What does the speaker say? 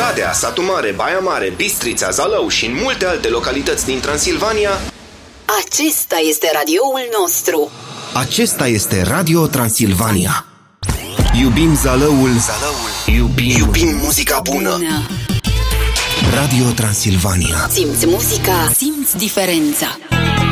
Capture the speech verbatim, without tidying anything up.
Oradea, Satu Mare, Baia Mare, Bistrița, Zalău și în multe alte localități din Transilvania. Acesta este radioul nostru. Acesta este Radio Transilvania. Iubim Zalăul, Zalăul. Iubim, Iubim muzica bună. bună. Radio Transilvania. Simți muzica, simți diferența.